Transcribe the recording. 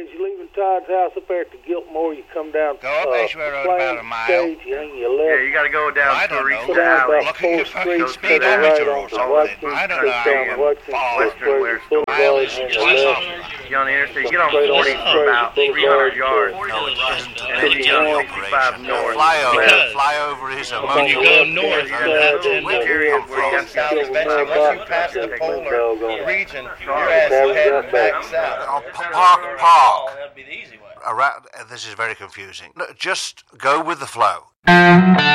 as you're leaving Todd's house up there at the Giltmore, you come down. Go up Ashway Road about a mile. Stage, you hang your left. Yeah, you got to go down I to don't reach know. the alley. Look at your fucking speedometer or something. I don't know how you fall. Western where it's going. Mileage You twice get on the interstate, you get on 40 for about 300 yards. No, it doesn't. And then you get on 65 north. Flyover is a When you go north, Where you're the left-hand wind Period come where you got from. south Eventually, once you pass the polar region, your ass is heading back south. Park. That'd be the easy way. Around, this is very confusing. No, just go with the flow.